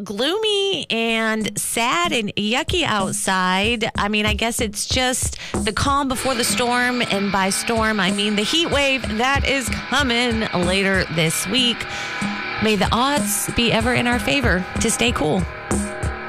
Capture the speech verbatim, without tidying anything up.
gloomy and sad and yucky outside. I mean, I guess it's just the calm before the storm. And by storm, I mean the heat wave that is coming later this week. May the odds be ever in our favor to stay cool.